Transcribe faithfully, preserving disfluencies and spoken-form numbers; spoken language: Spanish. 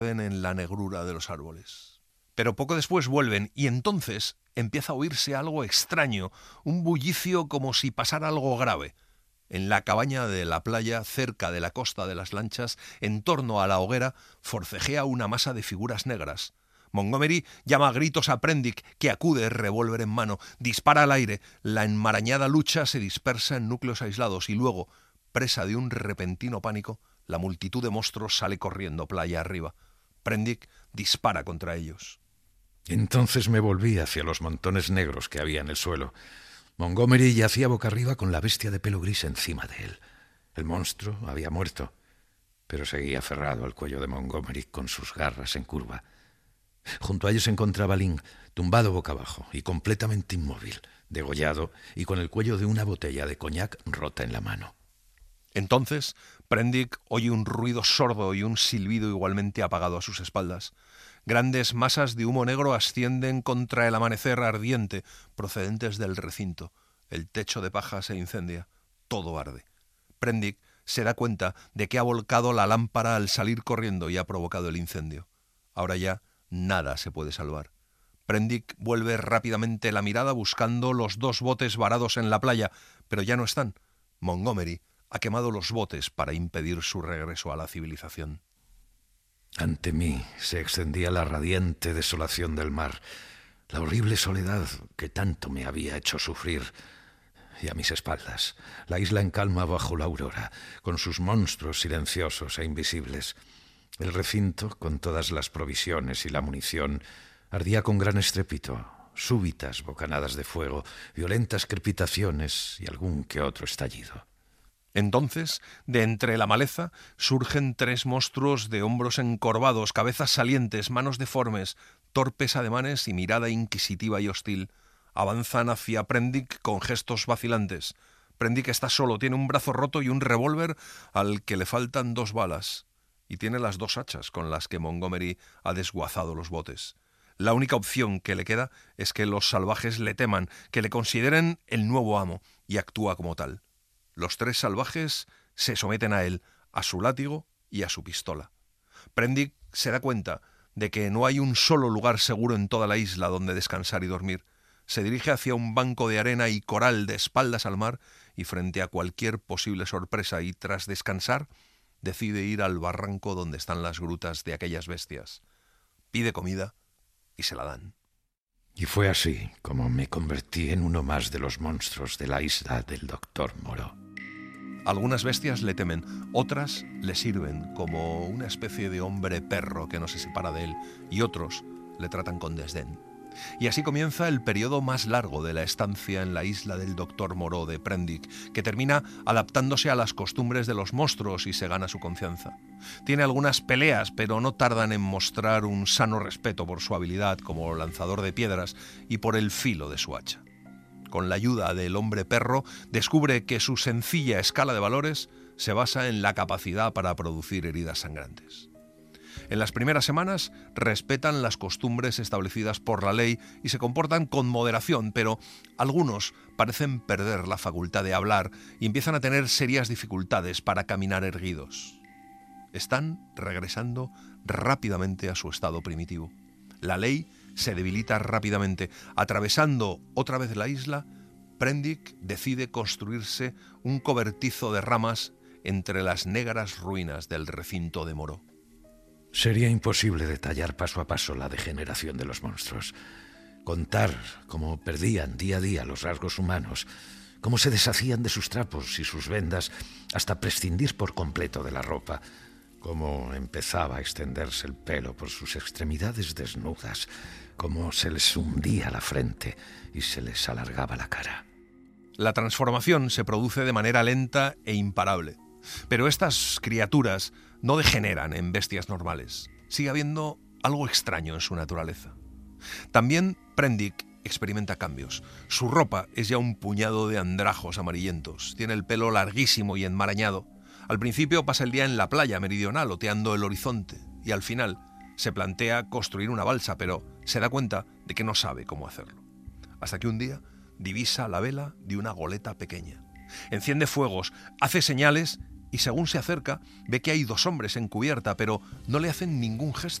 en la negrura de los árboles. Pero poco después vuelven y entonces empieza a oírse algo extraño, un bullicio como si pasara algo grave. En la cabaña de la playa, cerca de la costa de las lanchas, en torno a la hoguera, forcejea una masa de figuras negras. Montgomery llama a gritos a Prendick, que acude, revólver en mano, dispara al aire. La enmarañada lucha se dispersa en núcleos aislados y luego, presa de un repentino pánico, la multitud de monstruos sale corriendo playa arriba. Prendick dispara contra ellos. Entonces me volví hacia los montones negros que había en el suelo. Montgomery yacía boca arriba con la bestia de pelo gris encima de él. El monstruo había muerto, pero seguía aferrado al cuello de Montgomery con sus garras en curva. Junto a ellos se encontraba Lynn, tumbado boca abajo y completamente inmóvil, degollado y con el cuello de una botella de coñac rota en la mano. Entonces, Prendick oye un ruido sordo y un silbido igualmente apagado a sus espaldas. Grandes masas de humo negro ascienden contra el amanecer ardiente, procedentes del recinto. El techo de paja se incendia. Todo arde. Prendick se da cuenta de que ha volcado la lámpara al salir corriendo y ha provocado el incendio. Ahora ya nada se puede salvar. Prendick vuelve rápidamente la mirada buscando los dos botes varados en la playa, pero ya no están. Montgomery ha quemado los botes para impedir su regreso a la civilización. Ante mí se extendía la radiante desolación del mar, la horrible soledad que tanto me había hecho sufrir, y a mis espaldas, la isla en calma bajo la aurora, con sus monstruos silenciosos e invisibles. El recinto, con todas las provisiones y la munición, ardía con gran estrépito, súbitas bocanadas de fuego, violentas crepitaciones y algún que otro estallido. Entonces, de entre la maleza, surgen tres monstruos de hombros encorvados, cabezas salientes, manos deformes, torpes ademanes y mirada inquisitiva y hostil. Avanzan hacia Prendick con gestos vacilantes. Prendick está solo, tiene un brazo roto y un revólver al que le faltan dos balas. Y tiene las dos hachas con las que Montgomery ha desguazado los botes. La única opción que le queda es que los salvajes le teman, que le consideren el nuevo amo, y actúa como tal. Los tres salvajes se someten a él, a su látigo y a su pistola. Prendick se da cuenta de que no hay un solo lugar seguro en toda la isla donde descansar y dormir. Se dirige hacia un banco de arena y coral de espaldas al mar y frente a cualquier posible sorpresa y tras descansar decide ir al barranco donde están las grutas de aquellas bestias. Pide comida y se la dan. Y fue así como me convertí en uno más de los monstruos de la isla del doctor Moreau. Algunas bestias le temen, otras le sirven como una especie de hombre perro que no se separa de él, y otros le tratan con desdén. Y así comienza el periodo más largo de la estancia en la isla del doctor Moreau de Prendick, que termina adaptándose a las costumbres de los monstruos y se gana su confianza. Tiene algunas peleas, pero no tardan en mostrar un sano respeto por su habilidad como lanzador de piedras y por el filo de su hacha. Con la ayuda del hombre perro, descubre que su sencilla escala de valores se basa en la capacidad para producir heridas sangrantes. En las primeras semanas respetan las costumbres establecidas por la ley y se comportan con moderación, pero algunos parecen perder la facultad de hablar y empiezan a tener serias dificultades para caminar erguidos. Están regresando rápidamente a su estado primitivo. La ley se debilita rápidamente. Atravesando otra vez la isla, Prendick decide construirse un cobertizo de ramas entre las negras ruinas del recinto de Moreau. Sería imposible detallar paso a paso la degeneración de los monstruos. Contar cómo perdían día a día los rasgos humanos, cómo se deshacían de sus trapos y sus vendas hasta prescindir por completo de la ropa, cómo empezaba a extenderse el pelo por sus extremidades desnudas, cómo se les hundía la frente y se les alargaba la cara. La transformación se produce de manera lenta e imparable. Pero estas criaturas no degeneran en bestias normales. Sigue habiendo algo extraño en su naturaleza. También Prendick experimenta cambios. Su ropa es ya un puñado de andrajos amarillentos. Tiene el pelo larguísimo y enmarañado. Al principio pasa el día en la playa meridional oteando el horizonte y al final se plantea construir una balsa, pero se da cuenta de que no sabe cómo hacerlo. Hasta que un día divisa la vela de una goleta pequeña. Enciende fuegos, hace señales y según se acerca ve que hay dos hombres en cubierta, pero no le hacen ningún gesto.